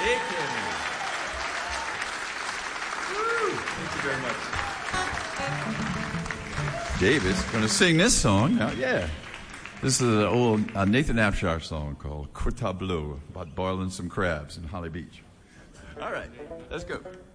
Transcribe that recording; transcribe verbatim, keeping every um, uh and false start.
Aiken. Woo. Thank you very much. Dave is going to sing this song. Now, yeah. This is an old uh, Nathan Abshire song called Tableau about boiling some crabs in Holly Beach. All right, let's go.